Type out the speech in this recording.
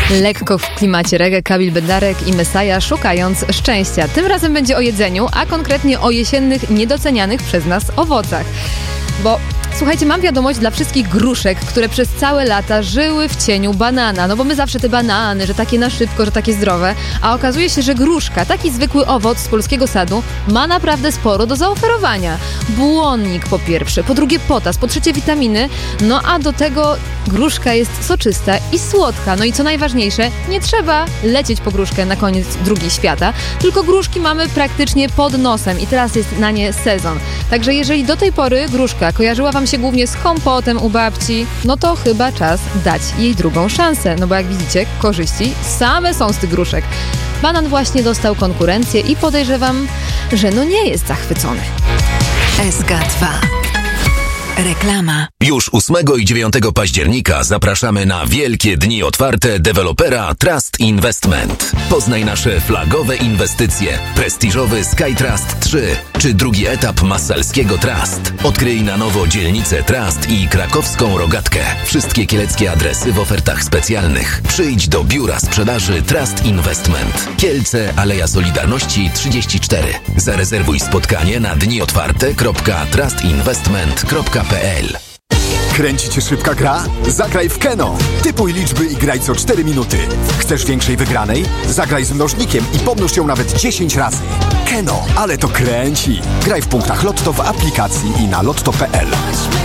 Lekko w klimacie reggae Kamil Bednarek i Messiah, szukając szczęścia. Tym razem będzie o jedzeniu, a konkretnie o jesiennych, niedocenianych przez nas owocach. Bo słuchajcie, mam wiadomość dla wszystkich gruszek, które przez całe lata żyły w cieniu banana. No bo my zawsze te banany, że takie na szybko, że takie zdrowe. A okazuje się, że gruszka, taki zwykły owoc z polskiego sadu, ma naprawdę sporo do zaoferowania. Błonnik po pierwsze, po drugie potas, po trzecie witaminy. No a do tego gruszka jest soczysta i słodka. No i co najważniejsze, nie trzeba lecieć po gruszkę na koniec drugiej świata, tylko gruszki mamy praktycznie pod nosem i teraz jest na nie sezon. Także jeżeli do tej pory gruszka kojarzyła wam się głównie z kompotem u babci, no to chyba czas dać jej drugą szansę. No bo jak widzicie, korzyści same są z tych gruszek. Banan właśnie dostał konkurencję i podejrzewam, że no nie jest zachwycony. SK2. Reklama. Już 8 i 9 października zapraszamy na wielkie dni otwarte dewelopera Trust Investment. Poznaj nasze flagowe inwestycje. Prestiżowy SkyTrust 3 czy drugi etap Massalskiego Trust. Odkryj na nowo dzielnicę Trust i krakowską Rogatkę. Wszystkie kieleckie adresy w ofertach specjalnych. Przyjdź do biura sprzedaży Trust Investment. Kielce, Aleja Solidarności 34. Zarezerwuj spotkanie na dniotwarte.trustinvestment.pl. Kręci cię szybka gra? Zagraj w Keno. Typuj liczby i graj co 4 minuty. Chcesz większej wygranej? Zagraj z mnożnikiem i pomnóż ją nawet 10 razy. Keno, ale to kręci. Graj w punktach Lotto w aplikacji i na lotto.pl.